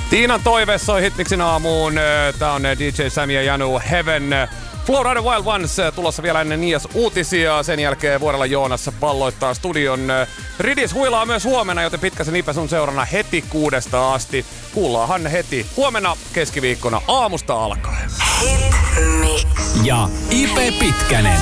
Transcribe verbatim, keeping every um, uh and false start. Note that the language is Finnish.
Tiinan toive soi Hitmixin aamuun. Tää on D J Sam ja Janu Heaven. Flowrider Wild Ones tulossa vielä ennen Nias uutisia. Sen jälkeen Vuorella Joonas palloittaa studion. Ridis huilaa myös huomenna, joten Pitkäsen Ipe sun seurana heti kuudesta asti. Kuullaanhan heti huomenna keskiviikkona aamusta alkaen. Hitmix. Ja Ipe Pitkänen.